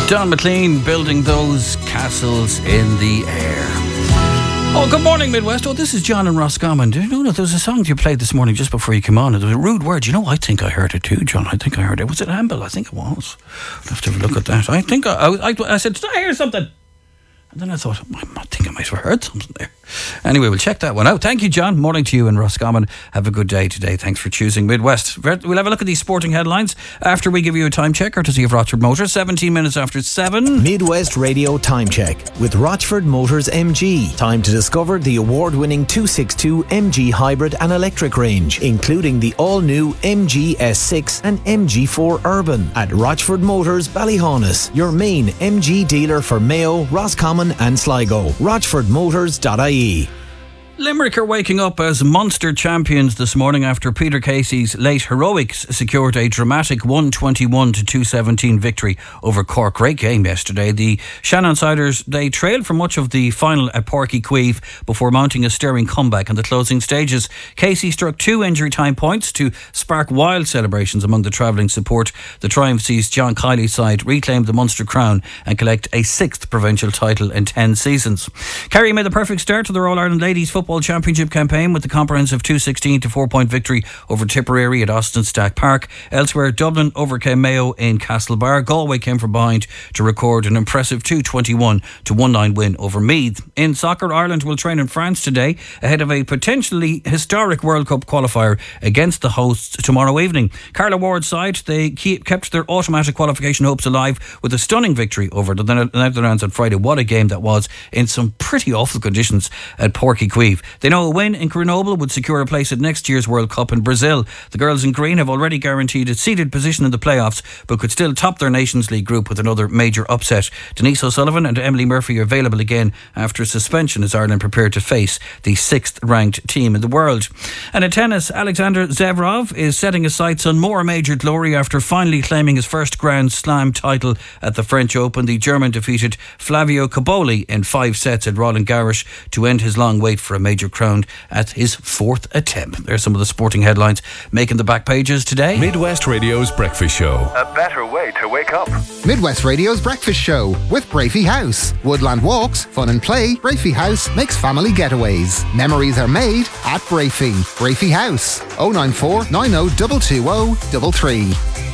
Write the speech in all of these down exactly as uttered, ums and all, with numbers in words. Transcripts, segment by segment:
Don McLean, building those castles in the air. Oh, good morning, Midwest. Oh, this is John and Roscommon. Do you know that there was a song you played this morning just before you came on? It was a rude word. You know, I think I heard it too, John. I think I heard it. Was it Amble? I think it was. I'll have to have a look at that. I think I, I, I, I said, did I hear something? And then I thought, I think I might have heard something there. Anyway, we'll check that one out. Thank you, John. Morning to you and Roscommon. Have a good day today. Thanks for choosing Midwest. We'll have a look at these sporting headlines after we give you a time check, courtesy of Rochford Motors. seventeen minutes after seven. Midwest Radio Time Check with Rochford Motors M G. Time to discover the award-winning two sixty-two M G hybrid and electric range, including the all-new M G S six and M G four Urban at Rochford Motors Ballyhaunis, your main M G dealer for Mayo, Roscommon and Sligo. rochford motors dot I E. Limerick are waking up as Munster champions this morning after Peter Casey's late heroics secured a dramatic one twenty-one to two seventeen victory over Cork. Great game yesterday. The Shannonsiders, they trailed for much of the final at Páirc Uí Chaoimh before mounting a stirring comeback in the closing stages. Casey struck two injury time points to spark wild celebrations among the travelling support. The triumph sees John Kiley's side reclaim the Munster crown and collect a sixth provincial title in ten seasons. Kerry made the perfect start to their All-Ireland Ladies Football Championship campaign with the comprehensive two sixteen to four point victory over Tipperary at Austin Stack Park. Elsewhere, Dublin overcame Mayo in Castlebar. Galway came from behind to record an impressive two twenty-one to nineteen win over Meath. In soccer, Ireland will train in France today ahead of a potentially historic World Cup qualifier against the hosts tomorrow evening. Carla Ward's side, they keep, kept their automatic qualification hopes alive with a stunning victory over the Netherlands on Friday. What a game that was in some pretty awful conditions at Páirc Uí Chaoimh. They know a win in Grenoble would secure a place at next year's World Cup in Brazil. The girls in green have already guaranteed a seeded position in the playoffs, but could still top their Nations League group with another major upset. Denise O'Sullivan and Emily Murphy are available again after suspension as Ireland prepare to face the sixth ranked team in the world. And in tennis, Alexander Zverev is setting his sights on more major glory after finally claiming his first Grand Slam title at the French Open. The German defeated Flavio Cobolli in five sets at Roland Garros to end his long wait for a major crown at his fourth attempt. There's some of the sporting headlines making the back pages today. Midwest Radio's Breakfast Show. A better way to wake up. Midwest Radio's Breakfast Show with Brafey House. Woodland walks, fun and play. Brafey House makes family getaways. Memories are made at Brafey. Brafey House. oh nine four, nine oh two two oh three three.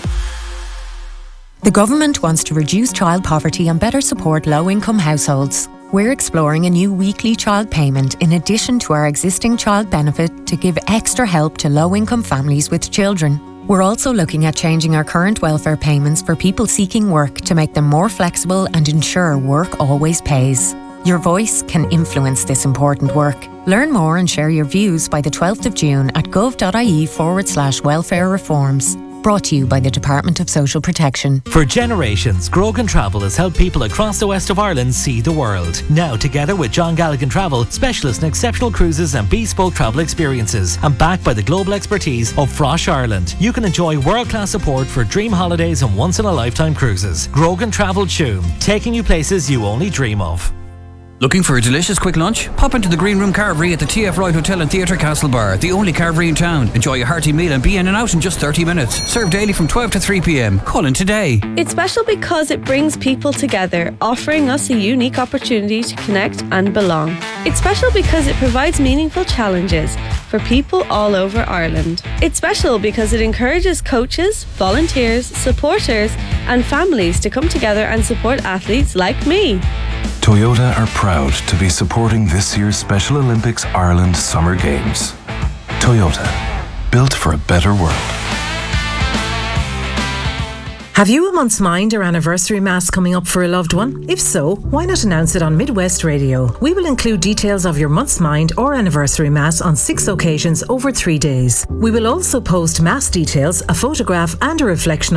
The government wants to reduce child poverty and better support low-income households. We're exploring a new weekly child payment in addition to our existing child benefit to give extra help to low-income families with children. We're also looking at changing our current welfare payments for people seeking work to make them more flexible and ensure work always pays. Your voice can influence this important work. Learn more and share your views by the twelfth of June at gov.ie forward slash welfare reforms. Brought to you by the Department of Social Protection. For generations, Grogan Travel has helped people across the west of Ireland see the world. Now, together with John Galligan Travel, specialists in exceptional cruises and bespoke travel experiences, and backed by the global expertise of Frosh Ireland, you can enjoy world-class support for dream holidays and once-in-a-lifetime cruises. Grogan Travel Tuam, taking you places you only dream of. Looking for a delicious quick lunch? Pop into the Green Room Carvery at the T F Wright Hotel and Theatre Castlebar, the only carvery in town. Enjoy a hearty meal and be in and out in just thirty minutes. Served daily from twelve to three p.m. Call in today. It's special because it brings people together, offering us a unique opportunity to connect and belong. It's special because it provides meaningful challenges for people all over Ireland. It's special because it encourages coaches, volunteers, supporters and families to come together and support athletes like me. Toyota are proud to be supporting this year's Special Olympics Ireland Summer Games. Toyota, built for a better world. Have you a month's mind or anniversary mass coming up for a loved one? If so, why not announce it on Midwest Radio? We will include details of your month's mind or anniversary mass on six occasions over three days. We will also post mass details, a photograph and a reflection